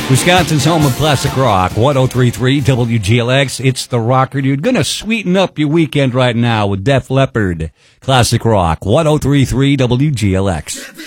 Wisconsin's home of classic rock, 103.3 WGLX. It's the rocker dude. Gonna sweeten up your weekend right now with Def Leppard. Classic rock, 103.3 WGLX.